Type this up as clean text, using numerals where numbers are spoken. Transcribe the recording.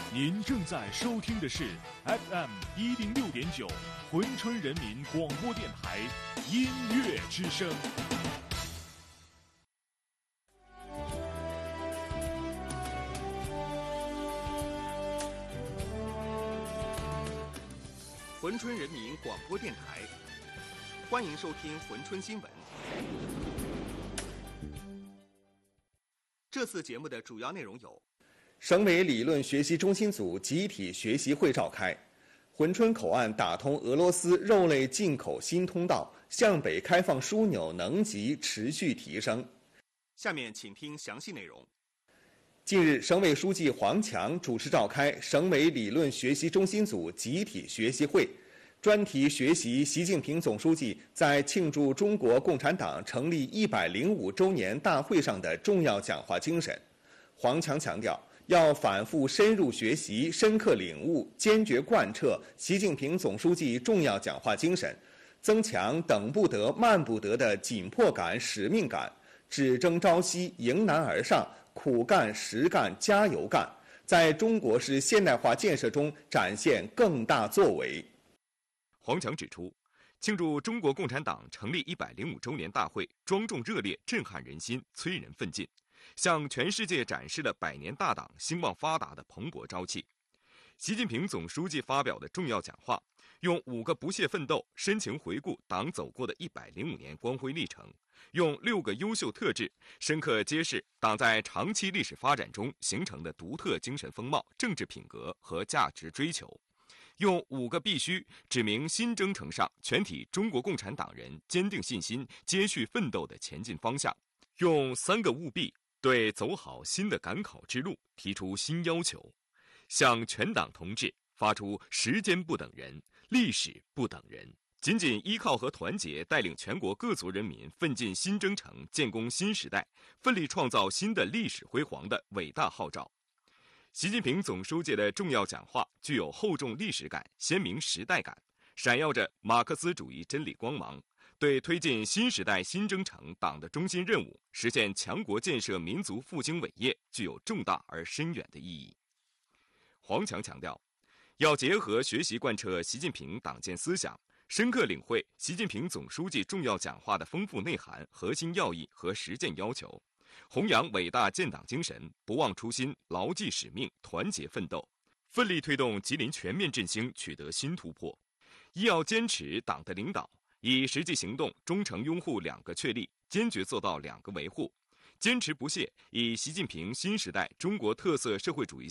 您正在收听的是 FM106.9珲春人民广播电台音乐之声。 珲春人民广播电台，欢迎收听珲春新闻。这次节目的主要内容有： 省委理论学习中心组集体学习会召开，珲春口岸打通俄罗斯肉类进口新通道，向北开放枢纽能级持续提升。 下面请听详细内容。 近日，省委书记黄强主持召开省委理论学习中心组集体学习会，专题学习习近平总书记在庆祝中国共产党成立105周年大会上的重要讲话精神。黄强强调，要反复深入学习、深刻领悟、坚决贯彻习近平总书记重要讲话精神，增强等不得、慢不得的紧迫感、使命感，只争朝夕、迎难而上，苦干、实干、加油干，在中国式现代化建设中展现更大作为。 黄强指出，庆祝中国共产党成立105周年大会庄重热烈、震撼人心、催人奋进，向全世界展示了100年大党兴旺发达的蓬勃朝气。习近平总书记发表的重要讲话，用5个不懈奋斗深情回顾党走过的105年光辉历程，用6个优秀特质深刻揭示党在长期历史发展中形成的独特精神风貌、政治品格和价值追求，用5个必须指明新征程上全体中国共产党人坚定信心、接续奋斗的前进方向，用3个务必对走好新的赶考之路提出新要求，向全党同志发出时间不等人、历史不等人，紧紧依靠和团结带领全国各族人民奋进新征程、建功新时代、奋力创造新的历史辉煌的伟大号召。习近平总书记的重要讲话具有厚重历史感、鲜明时代感，闪耀着马克思主义真理光芒，对推进新时代新征程党的中心任务、实现强国建设民族复兴伟业具有重大而深远的意义。黄强强调，要结合学习贯彻习近平党建思想，深刻领会习近平总书记重要讲话的丰富内涵、核心要义和实践要求，弘扬伟大建党精神，不忘初心，牢记使命，团结奋斗，奋力推动吉林全面振兴取得新突破。一要坚持党的领导，以实际行动忠诚拥护2个确立，坚决做到2个维护，坚持不懈以习近平新时代中国特色社会主义